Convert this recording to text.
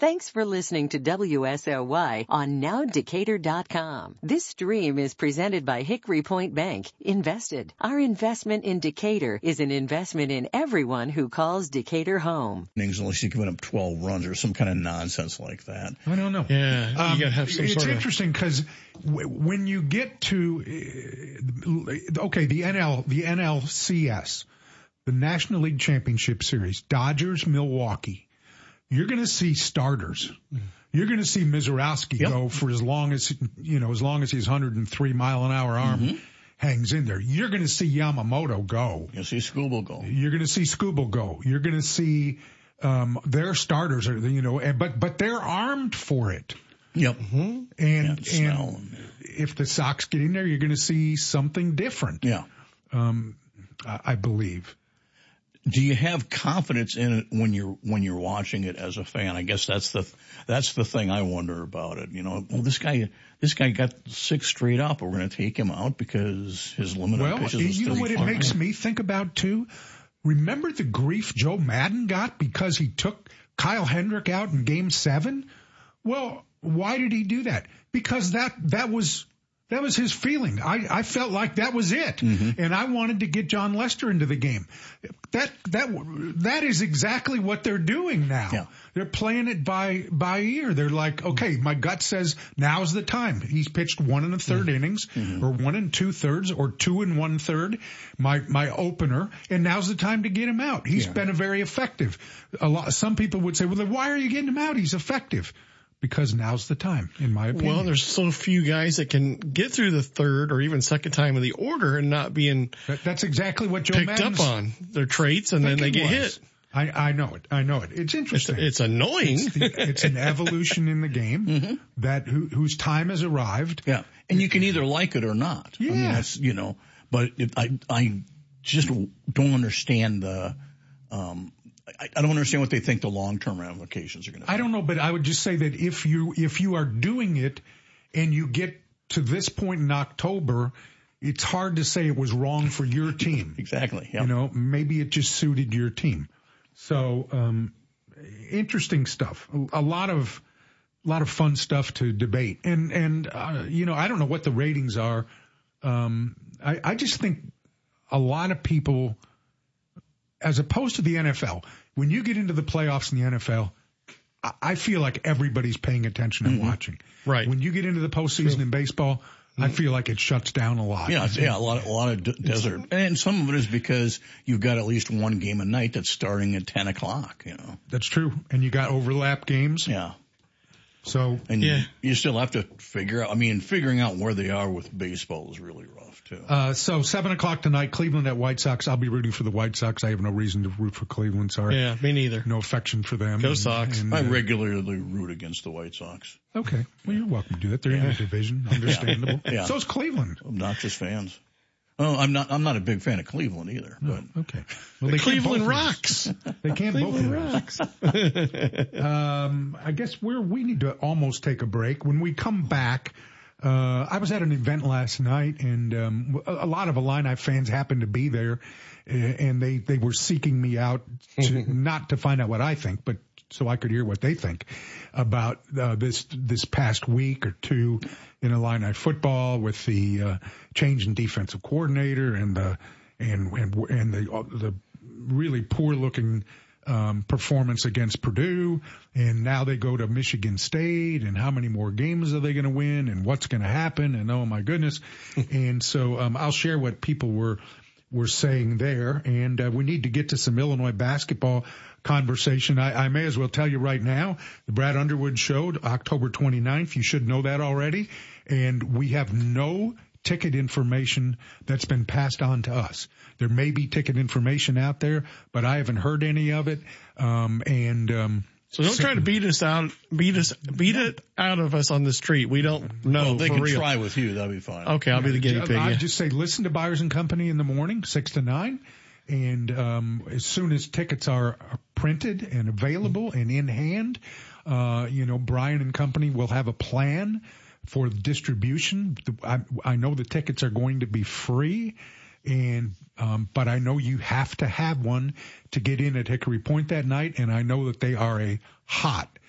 Thanks for listening to WSOY on NowDecatur.com. This stream is presented by Hickory Point Bank. Invested. Our investment in Decatur is an investment in everyone who calls Decatur home. Unless you're giving up 12 runs or some kind of nonsense like that. I don't know. Yeah, you gotta have some it's sort of... interesting because when you get to, the NLCS, the National League Championship Series, Dodgers, Milwaukee, you're going to see starters. You're going to see Mizorowski go for as long as his 103-mile-an-hour arm hangs in there. You're going to see Yamamoto go. You'll see Skubal go. You're going to see Skubal go. You're going to see their starters are, but they're armed for it. Yep. And if the Sox get in there, you're going to see something different. Yeah. I believe. Do you have confidence in it when you're watching it as a fan? I guess that's the thing I wonder about it. This guy got 6 straight up. We're going to take him out because his limit on pitches is 35. You know what it makes me think about too? Remember the grief Joe Madden got because he took Kyle Hendrick out in Game 7? Well, why did he do that? Because that was his feeling. I felt like that was it. And I wanted to get John Lester into the game. That is exactly what they're doing now. Yeah. They're playing it by ear. They're like, okay, my gut says now's the time. He's pitched 1 1/3 innings or 1 2/3 or 2 1/3, my opener, and now's the time to get him out. He's been very effective. Some people would say, well, then why are you getting him out? He's effective. Because now's the time, in my opinion. Well, there's so few guys that can get through the third or even second time of the order and not being that's exactly what Joe picked Madden's up on their traits, and then they get hit. I know it. It's interesting. It's annoying. It's an evolution in the game that whose time has arrived. Yeah, and you can either like it or not. Yeah. I mean, that's, but I just don't understand the. I don't understand what they think the long-term ramifications are going to be. I don't know, but I would just say that if you are doing it and you get to this point in October, it's hard to say it was wrong for your team. Exactly. Yep. Maybe it just suited your team. So, interesting stuff. A lot of fun stuff to debate. And I don't know what the ratings are. I just think a lot of people, as opposed to the NFL, when you get into the playoffs in the NFL, I feel like everybody's paying attention and watching. Right. When you get into the postseason in baseball, I feel like it shuts down a lot. Yeah, a lot of desert. And some of it is because you've got at least one game a night that's starting at 10 o'clock, That's true. And you got overlap games. Yeah. So. And you still have to figuring out where they are with baseball is really rough too. So 7 o'clock tonight, Cleveland at White Sox. I'll be rooting for the White Sox. I have no reason to root for Cleveland. Sorry. Yeah, me neither. No affection for them. Go Sox. I regularly root against the White Sox. Okay. Well, you're welcome to do that. They're in your division. Understandable. Yeah. So is Cleveland. Obnoxious fans. Oh, I'm not a big fan of Cleveland either. But okay. Well, Cleveland rocks. They can't Cleveland both rocks. I guess we need to almost take a break. When we come back, I was at an event last night, and a lot of Illini fans happened to be there, and they were seeking me out not to find out what I think, but so I could hear what they think about this past week or two in Illini football with the change in defensive coordinator and the really poor looking performance against Purdue, and now they go to Michigan State, and how many more games are they going to win, and what's going to happen, and oh my goodness. And so I'll share what people were saying there, and we need to get to some Illinois basketball conversation. I may as well tell you right now, the Brad Underwood Show, October 29th, you should know that already, and we have no ticket information that's been passed on to us. There may be ticket information out there, but I haven't heard any of it. So don't try to beat it out of us on the street. We don't know. Well, they can real. try with you. That'd be fine. Okay, I'll be the guinea pig. I'd just say listen to Byers and Company in the morning, 6 to 9. And as soon as tickets are printed and available and in hand, Brian and Company will have a plan for the distribution. I know the tickets are going to be free, but I know you have to have one to get in at Hickory Point that night, and I know that they are a hot